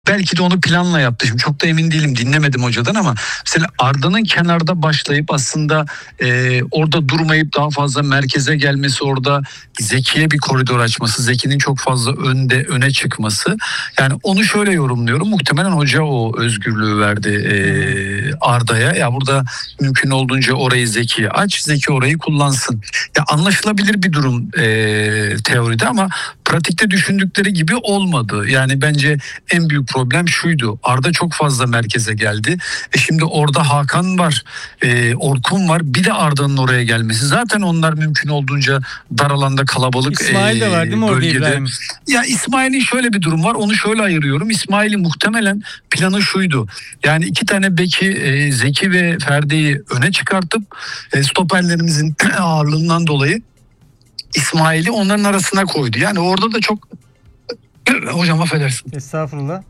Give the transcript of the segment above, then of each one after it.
Belki de onu planla yaptı. Şimdi çok da emin değilim, dinlemedim hocadan, ama mesela Arda'nın kenarda başlayıp aslında orada durmayıp daha fazla merkeze gelmesi, orada Zeki'ye bir koridor açması, Zeki'nin çok fazla öne çıkması. Yani onu şöyle yorumluyorum. Muhtemelen hoca o özgürlüğü verdi Arda'ya. Ya burada mümkün olduğunca orayı Zeki'ye aç, Zeki orayı kullansın. Ya anlaşılabilir bir durum teoride, ama pratikte düşündükleri gibi olmadı. Yani bence en büyük problem şuydu: Arda çok fazla merkeze geldi. Şimdi orada Hakan var, Orkun var. Bir de Arda'nın oraya gelmesi. Zaten onlar mümkün olduğunca dar alanda, kalabalık İsmail de var değil mi orada bölgede. İbrahim? Ya İsmail'in şöyle bir durum var. Onu şöyle ayırıyorum. İsmail'in muhtemelen planı şuydu: yani 2 tane beki, Zeki ve Ferdi'yi öne çıkartıp stoperlerimizin ağırlığından dolayı İsmail'i onların arasına koydu. Yani orada da çok hocam affedersin. Estağfurullah.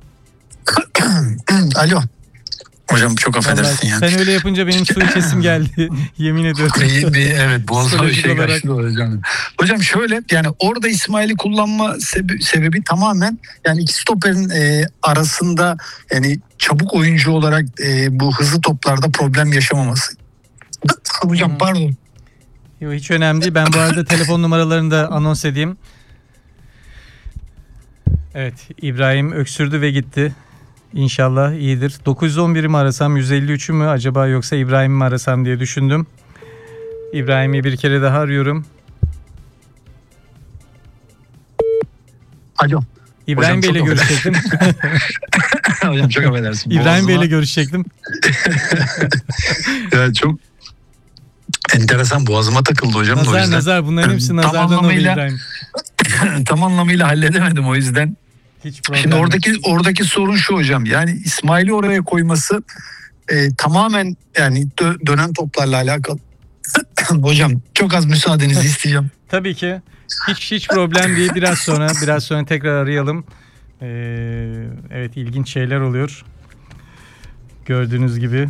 Alo. Hocam çok affedersin yani. Sen öyle yapınca benim su içesim geldi. Yemin ediyorum. Evet, boğazıma bir şey kaçtı hocam. Hocam şöyle, yani orada İsmail'i kullanma sebebi tamamen yani iki stoperin arasında yani çabuk oyuncu olarak bu hızlı toplarda problem yaşamaması. Hocam pardon. Yok, hiç önemli değil. Ben bu arada telefon numaralarını da anons edeyim. Evet, İbrahim öksürdü ve gitti. İnşallah iyidir. 911'i mi arasam, 153'ü mü acaba, yoksa İbrahim'i mi arasam diye düşündüm. İbrahim'i bir kere daha arıyorum. Alo. İbrahim Bey'le görüşecektim. Hocam çok affedersin. İbrahim Bey'le görüşecektim. Evet, çok enteresan, boğazıma takıldı hocam. Nazar, o yüzden. Nazar, bunların hepsi nazardan oluyor İbrahim. Tam anlamıyla halledemedim o yüzden. Hiç problem. Şimdi oradaki sorun şu hocam. Yani İsmail'i oraya koyması tamamen yani dönen toplarla alakalı. Hocam çok az müsaadenizi isteyeceğim. Tabii ki. Hiç problem değil. Biraz sonra tekrar arayalım. Evet, ilginç şeyler oluyor. Gördüğünüz gibi.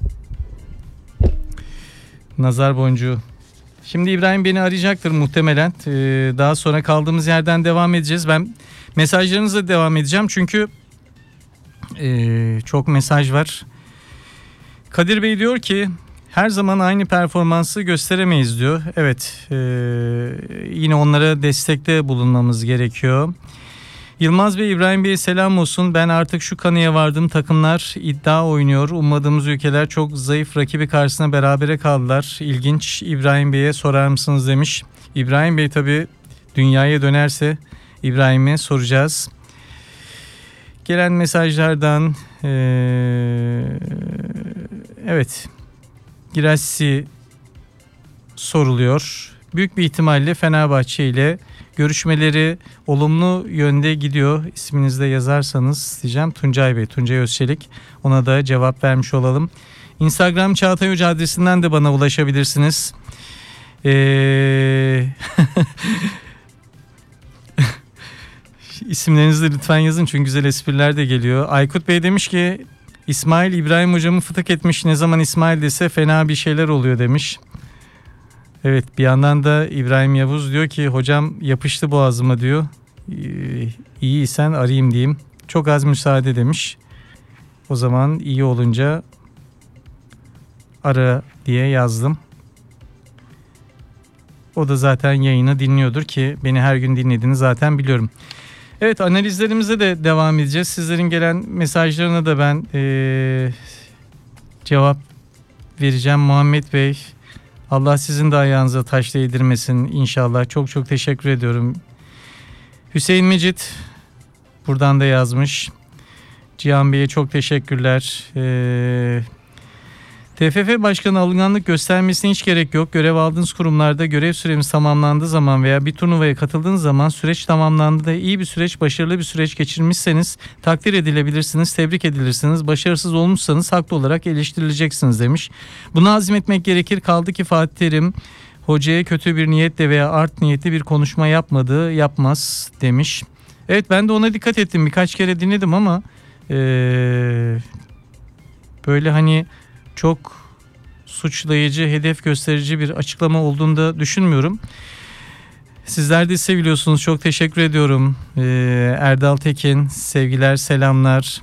Nazar boncuğu. Şimdi İbrahim beni arayacaktır muhtemelen. Daha sonra kaldığımız yerden devam edeceğiz. Ben mesajlarınızla devam edeceğim. Çünkü çok mesaj var. Kadir Bey diyor ki her zaman aynı performansı gösteremeyiz diyor. Evet, yine onlara destekte bulunmamız gerekiyor. Yılmaz Bey, İbrahim Bey'e selam olsun. Ben artık şu kanıya vardım. Takımlar iddia oynuyor. Ummadığımız ülkeler çok zayıf rakibi karşısında berabere kaldılar. İlginç, İbrahim Bey'e sorar mısınız demiş. İbrahim Bey tabii dünyaya dönerse İbrahim'e soracağız. Gelen mesajlardan evet, Girassi soruluyor. Büyük bir ihtimalle Fenerbahçe ile görüşmeleri olumlu yönde gidiyor. İsminizi de yazarsanız diyeceğim. Tuncay Bey, Tuncay Özçelik. Ona da cevap vermiş olalım. Instagram Çağatay Hoca adresinden de bana ulaşabilirsiniz. İsimlerinizi lütfen yazın çünkü güzel espriler de geliyor. Aykut Bey demiş ki İsmail İbrahim hocamı fıtık etmiş. Ne zaman İsmail dese fena bir şeyler oluyor demiş. Evet, bir yandan da İbrahim Yavuz diyor ki hocam yapıştı boğazıma diyor. İyiysen arayayım diyeyim. Çok az müsaade demiş. O zaman iyi olunca ara diye yazdım. O da zaten yayını dinliyordur ki beni her gün dinlediğini zaten biliyorum. Evet, analizlerimize de devam edeceğiz. Sizlerin gelen mesajlarına da ben cevap vereceğim. Muhammed Bey, Allah sizin de ayağınıza taş değdirmesin inşallah. Çok çok teşekkür ediyorum. Hüseyin Mecit buradan da yazmış. Cihan Bey'e çok teşekkürler. TFF Başkanı alınganlık göstermesine hiç gerek yok. Görev aldığınız kurumlarda görev süremiz tamamlandığı zaman veya bir turnuvaya katıldığınız zaman süreç tamamlandı da iyi bir süreç, başarılı bir süreç geçirmişseniz takdir edilebilirsiniz, tebrik edilirsiniz. Başarısız olmuşsanız haklı olarak eleştirileceksiniz demiş. Bunu azmetmek gerekir. Kaldı ki Fatih Terim hocaya kötü bir niyetle veya art niyetli bir konuşma yapmadı, yapmaz demiş. Evet, ben de ona dikkat ettim. Birkaç kere dinledim ama böyle hani çok suçlayıcı, hedef gösterici bir açıklama olduğunu da düşünmüyorum. Sizler de seviliyorsunuz. Çok teşekkür ediyorum. Erdal Tekin, sevgiler, selamlar.